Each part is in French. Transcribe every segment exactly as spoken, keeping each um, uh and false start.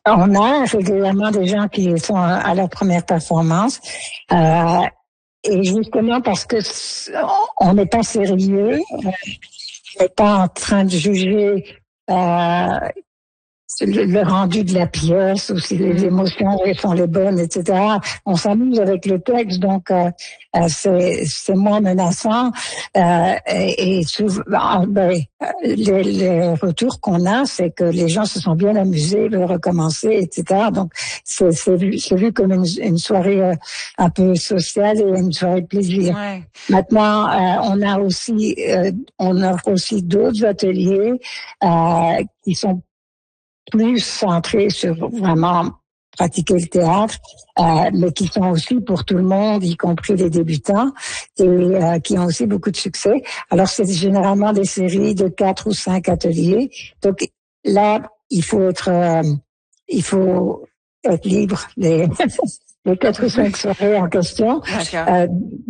On a régulièrement des gens qui sont à leur première performance. Euh, et justement parce que on n'est pas sérieux, on n'est pas en train de juger euh, le, le rendu de la pièce ou si les émotions sont les bonnes, et cetera. On s'amuse avec le texte, donc euh, c'est, c'est moins menaçant. Euh, et et souvent, ben, les, les retours qu'on a, c'est que les gens se sont bien amusés, veulent recommencer, et cetera. Donc c'est, c'est, vu, c'est vu comme une, une soirée euh, un peu sociale et une soirée de plaisir. Ouais. Maintenant, euh, on a aussi, euh, on offre aussi d'autres ateliers euh, qui sont plus centrés sur vraiment pratiquer le théâtre, euh, mais qui sont aussi pour tout le monde, y compris les débutants, et euh, qui ont aussi beaucoup de succès. Alors, c'est généralement des séries de quatre ou cinq ateliers. Donc là, il faut être, euh, il faut être libre les, les quatre ou cinq soirées en question. Euh,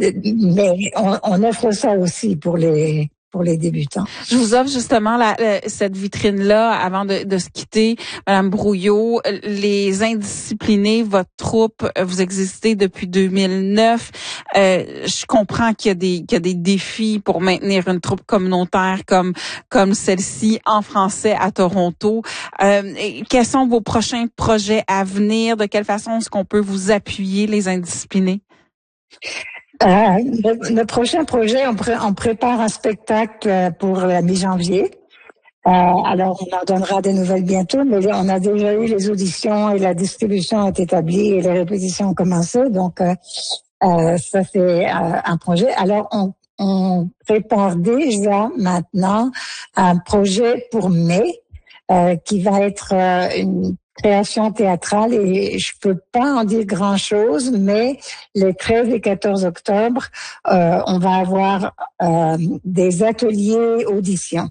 mais on, on offre ça aussi pour les pour les débutants. Je vous offre justement la, la, cette vitrine-là avant de, de se quitter, Madame Brouillot. Les Indisciplinés, votre troupe, vous existez depuis deux mille neuf. Euh, je comprends qu'il y a des qu'il y a des défis pour maintenir une troupe communautaire comme comme celle-ci en français à Toronto. Euh, quels sont vos prochains projets à venir? De quelle façon est-ce qu'on peut vous appuyer, les Indisciplinés? Euh, le, le prochain projet, on, pré- on prépare un spectacle pour la mi-janvier. Euh, alors, on en donnera des nouvelles bientôt, mais on a déjà eu les auditions et la distribution est établie et les répétitions ont commencé. Donc, euh, euh, ça, c'est euh, un projet. Alors, on, on prépare déjà maintenant un projet pour mai euh, qui va être euh, une création théâtrale et je peux pas en dire grand-chose, mais les treize et quatorze octobre, euh, on va avoir euh, des ateliers auditions.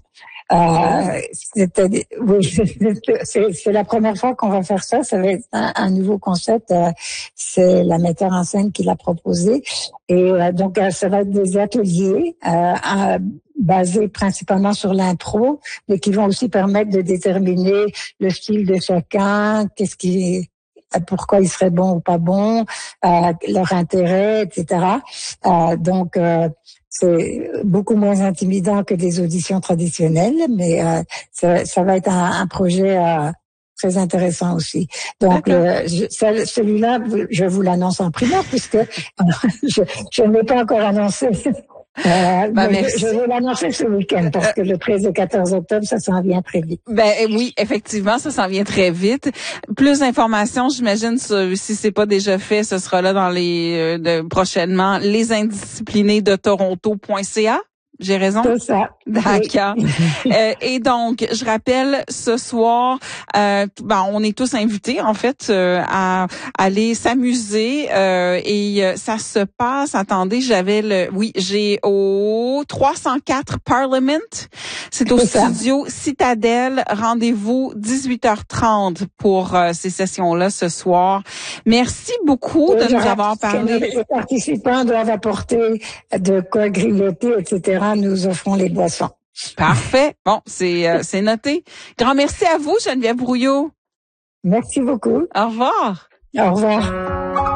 Euh, c'est, oui, c'est, c'est la première fois qu'on va faire ça. Ça va être un, un nouveau concept. Euh, c'est la metteur en scène qui l'a proposé. Et euh, donc, euh, ça va être des ateliers euh, à, basés principalement sur l'impro, mais qui vont aussi permettre de déterminer le style de chacun, qu'est-ce qui pourquoi il serait bon ou pas bon, euh, leur intérêt, et cetera. Euh, donc, euh, c'est beaucoup moins intimidant que des auditions traditionnelles, mais euh, ça, ça va être un, un projet euh, très intéressant aussi. Donc, le, je, celui-là, je vous l'annonce en primeur puisque je, je ne l'ai pas encore annoncé. Euh, ben, je, je vais l'annoncer ce week-end parce que le treize et quatorze octobre, ça s'en vient très vite. Ben oui, effectivement, ça s'en vient très vite. Plus d'informations, j'imagine, si c'est pas déjà fait, ce sera là dans les euh, de, prochainement les indisciplinés de toronto point c a. J'ai raison? C'est ça. D'accord. Oui. euh, et donc, je rappelle, ce soir, euh, ben, on est tous invités, en fait, euh, à aller s'amuser. Euh, et euh, ça se passe, attendez, j'avais le... Oui, j'ai au trois cent quatre Parliament. C'est au C'est studio ça. Citadelle. Rendez-vous dix-huit heures trente pour euh, ces sessions-là ce soir. Merci beaucoup et de nous avoir parlé. Les participants doivent apporter de quoi grignoter, et cetera. Nous offrons les boissons. Parfait. Bon, c'est euh, c'est noté. Grand merci à vous, Geneviève Brouillot. Merci beaucoup. Au revoir. Au revoir.